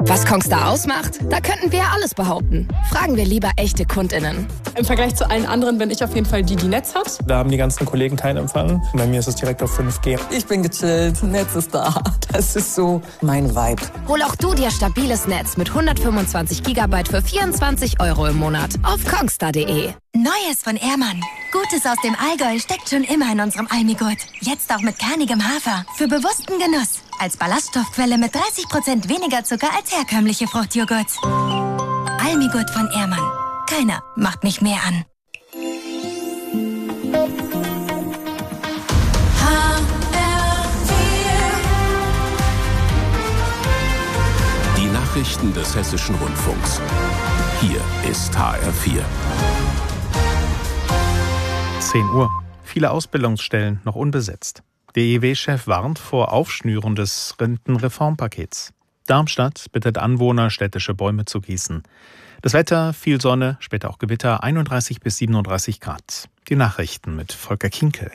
Was Kongstar ausmacht? Da könnten wir alles behaupten. Fragen wir lieber echte KundInnen. Im Vergleich zu allen anderen bin ich auf jeden Fall die Netz hat. Da haben die ganzen Kollegen keinen Empfang. Bei mir ist es direkt auf 5G. Ich bin gechillt, Netz ist da. Das ist so mein Vibe. Hol auch du dir stabiles Netz mit 125 GB für 24 € im Monat auf kongstar.de. Neues von Ehrmann. Gutes aus dem Allgäu steckt schon immer in unserem Almigurt. Jetzt auch mit kernigem Hafer. Für bewussten Genuss. Als Ballaststoffquelle mit 30% weniger Zucker als herkömmliche Fruchtjoghurts. Almigurt von Ehrmann. Keiner macht mich mehr an. Die Nachrichten des Hessischen Rundfunks. Hier ist HR4. 10 Uhr. Viele Ausbildungsstellen noch unbesetzt. DEW-Chef warnt vor Aufschnüren des Rentenreformpakets. Darmstadt bittet Anwohner, städtische Bäume zu gießen. Das Wetter, viel Sonne, später auch Gewitter, 31 bis 37 Grad. Die Nachrichten mit Volker Kinkel.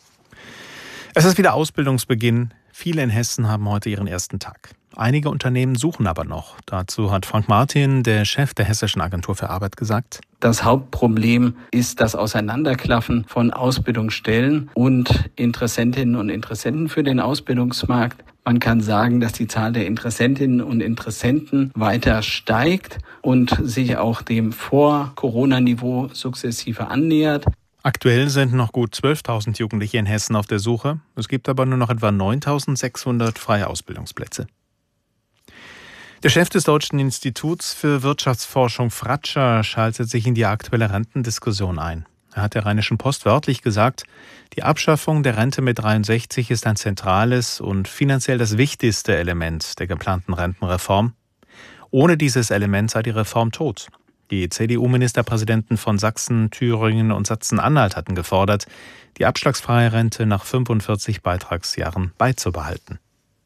Es ist wieder Ausbildungsbeginn. Viele in Hessen haben heute ihren ersten Tag. Einige Unternehmen suchen aber noch. Dazu hat Frank Martin, der Chef der Hessischen Agentur für Arbeit, gesagt: Das Hauptproblem ist das Auseinanderklaffen von Ausbildungsstellen und Interessentinnen und Interessenten für den Ausbildungsmarkt. Man kann sagen, dass die Zahl der Interessentinnen und Interessenten weiter steigt und sich auch dem Vor-Corona-Niveau sukzessive annähert. Aktuell sind noch gut 12.000 Jugendliche in Hessen auf der Suche. Es gibt aber nur noch etwa 9.600 freie Ausbildungsplätze. Der Chef des Deutschen Instituts für Wirtschaftsforschung Fratscher schaltet sich in die aktuelle Rentendiskussion ein. Er hat der Rheinischen Post wörtlich gesagt, die Abschaffung der Rente mit 63 ist ein zentrales und finanziell das wichtigste Element der geplanten Rentenreform. Ohne dieses Element sei die Reform tot. Die CDU-Ministerpräsidenten von Sachsen, Thüringen und Sachsen-Anhalt hatten gefordert, die abschlagsfreie Rente nach 45 Beitragsjahren beizubehalten.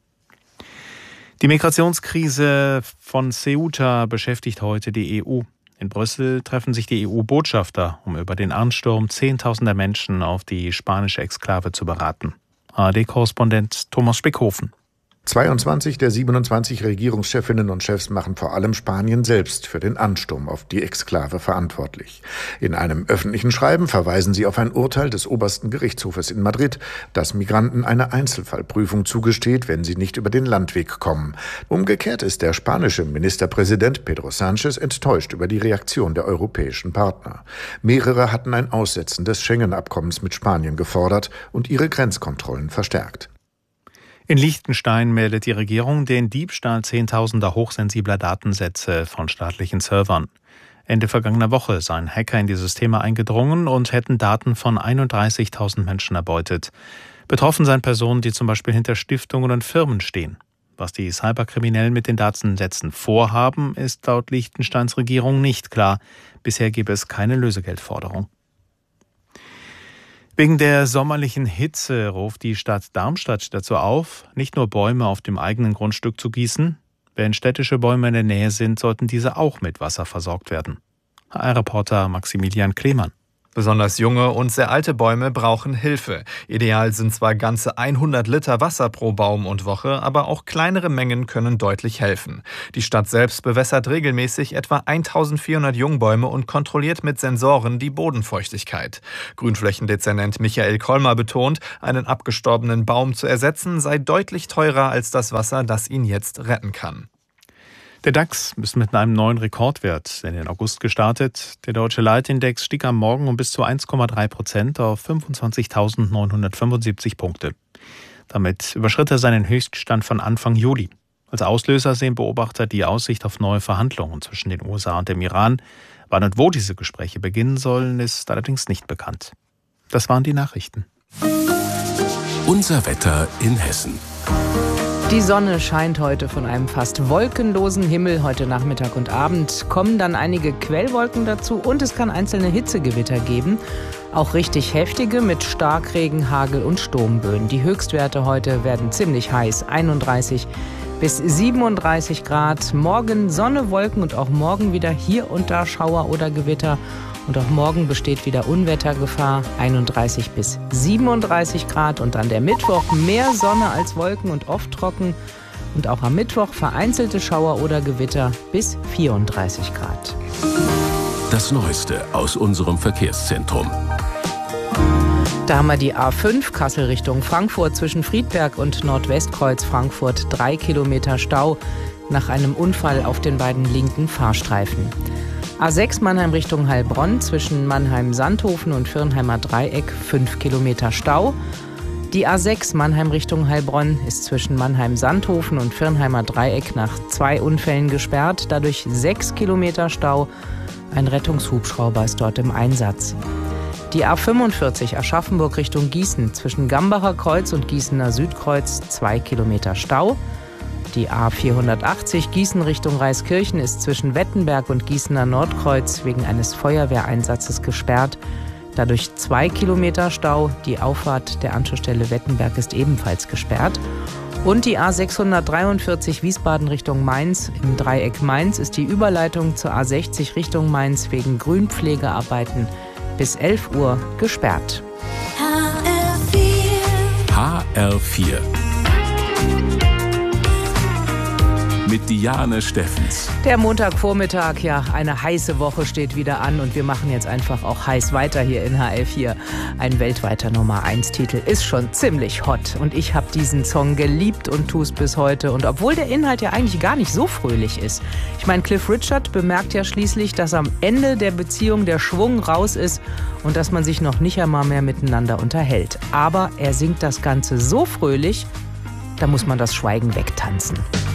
Die Migrationskrise von Ceuta beschäftigt heute die EU. In Brüssel treffen sich die EU-Botschafter, um über den Ansturm Zehntausender Menschen auf die spanische Exklave zu beraten. ARD-Korrespondent Thomas Spickhofen. 22 der 27 Regierungschefinnen und Chefs machen vor allem Spanien selbst für den Ansturm auf die Exklave verantwortlich. In einem öffentlichen Schreiben verweisen sie auf ein Urteil des obersten Gerichtshofes in Madrid, das Migranten eine Einzelfallprüfung zugesteht, wenn sie nicht über den Landweg kommen. Umgekehrt ist der spanische Ministerpräsident Pedro Sánchez enttäuscht über die Reaktion der europäischen Partner. Mehrere hatten ein Aussetzen des Schengen-Abkommens mit Spanien gefordert und ihre Grenzkontrollen verstärkt. In Liechtenstein meldet die Regierung den Diebstahl zehntausender hochsensibler Datensätze von staatlichen Servern. Ende vergangener Woche seien Hacker in die Systeme eingedrungen und hätten Daten von 31.000 Menschen erbeutet. Betroffen seien Personen, die zum Beispiel hinter Stiftungen und Firmen stehen. Was die Cyberkriminellen mit den Datensätzen vorhaben, ist laut Liechtensteins Regierung nicht klar. Bisher gebe es keine Lösegeldforderung. Wegen der sommerlichen Hitze ruft die Stadt Darmstadt dazu auf, nicht nur Bäume auf dem eigenen Grundstück zu gießen. Wenn städtische Bäume in der Nähe sind, sollten diese auch mit Wasser versorgt werden. HR-Reporter Maximilian Klemann. Besonders junge und sehr alte Bäume brauchen Hilfe. Ideal sind zwar ganze 100 Liter Wasser pro Baum und Woche, aber auch kleinere Mengen können deutlich helfen. Die Stadt selbst bewässert regelmäßig etwa 1400 Jungbäume und kontrolliert mit Sensoren die Bodenfeuchtigkeit. Grünflächendezernent Michael Kolmer betont, einen abgestorbenen Baum zu ersetzen sei deutlich teurer als das Wasser, das ihn jetzt retten kann. Der DAX ist mit einem neuen Rekordwert in den August gestartet. Der deutsche Leitindex stieg am Morgen um bis zu 1,3% auf 25.975 Punkte. Damit überschritt er seinen Höchststand von Anfang Juli. Als Auslöser sehen Beobachter die Aussicht auf neue Verhandlungen zwischen den USA und dem Iran. Wann und wo diese Gespräche beginnen sollen, ist allerdings nicht bekannt. Das waren die Nachrichten. Unser Wetter in Hessen. Die Sonne scheint heute von einem fast wolkenlosen Himmel. Heute Nachmittag und Abend kommen dann einige Quellwolken dazu und es kann einzelne Hitzegewitter geben. Auch richtig heftige mit Starkregen, Hagel und Sturmböen. Die Höchstwerte heute werden ziemlich heiß, 31 bis 37 Grad. Morgen Sonne, Wolken und auch morgen wieder hier und da Schauer oder Gewitter. Und auch morgen besteht wieder Unwettergefahr, 31 bis 37 Grad. Und dann der Mittwoch mehr Sonne als Wolken und oft trocken. Und auch am Mittwoch vereinzelte Schauer oder Gewitter bis 34 Grad. Das Neueste aus unserem Verkehrszentrum. Da haben wir die A5 Kassel Richtung Frankfurt zwischen Friedberg und Nordwestkreuz Frankfurt 3 Kilometer Stau nach einem Unfall auf den beiden linken Fahrstreifen. A6 Mannheim Richtung Heilbronn zwischen Mannheim-Sandhofen und Firnheimer Dreieck 5 Kilometer Stau. Die A6 Mannheim Richtung Heilbronn ist zwischen Mannheim-Sandhofen und Firnheimer Dreieck nach 2 Unfällen gesperrt, dadurch 6 Kilometer Stau. Ein Rettungshubschrauber ist dort im Einsatz. Die A45 Aschaffenburg Richtung Gießen zwischen Gambacher Kreuz und Gießener Südkreuz 2 Kilometer Stau. Die A480 Gießen Richtung Reiskirchen ist zwischen Wettenberg und Gießener Nordkreuz wegen eines Feuerwehreinsatzes gesperrt. Dadurch 2 Kilometer Stau. Die Auffahrt der Anschlussstelle Wettenberg ist ebenfalls gesperrt. Und die A643 Wiesbaden Richtung Mainz. Im Dreieck Mainz ist die Überleitung zur A60 Richtung Mainz wegen Grünpflegearbeiten bis 11 Uhr gesperrt. HR4 mit Diane Steffens. Der Montagvormittag, ja, eine heiße Woche steht wieder an und wir machen jetzt einfach auch heiß weiter hier in HR4. Ein weltweiter Nummer-1-Titel ist schon ziemlich hot und ich habe diesen Song geliebt und tue es bis heute. Und obwohl der Inhalt ja eigentlich gar nicht so fröhlich ist. Ich meine, Cliff Richard bemerkt ja schließlich, dass am Ende der Beziehung der Schwung raus ist und dass man sich noch nicht einmal mehr miteinander unterhält. Aber er singt das Ganze so fröhlich, da muss man das Schweigen wegtanzen.